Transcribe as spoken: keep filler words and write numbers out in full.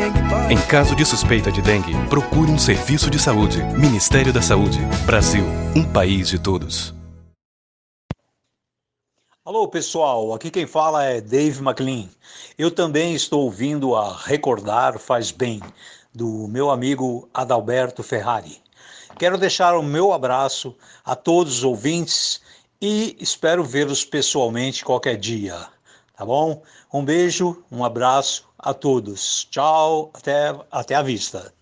Em caso de suspeita de dengue, procure um serviço de saúde. Ministério da Saúde. Brasil, um país de todos. Alô pessoal, aqui quem fala é Dave McLean. Eu também estou ouvindo a Recordar Faz Bem, do meu amigo Adalberto Ferrari. Quero deixar o meu abraço a todos os ouvintes e espero vê-los pessoalmente qualquer dia, tá bom? Um beijo, um abraço a todos. Tchau, até, até a vista.